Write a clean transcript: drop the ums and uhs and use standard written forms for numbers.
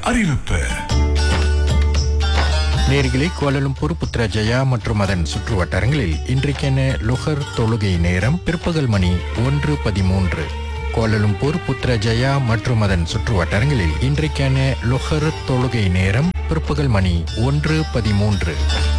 அறிவிப்பு. நேர்களே, கோலாலம்பூர், புத்ராஜயா மற்றும் அதன் சுற்று வட்டாரங்களில் இன்றைக்கான லுஹர் தொழுகை நேரம் பிற்பகல் மணி 1:13. கோலாலம்பூர், புத்ராஜயா மற்றும் அதன் சுற்று வட்டாரங்களில் இன்றைக்கான லுஹர் தொழுகை நேரம் பிற்பகல் மணி 1:13.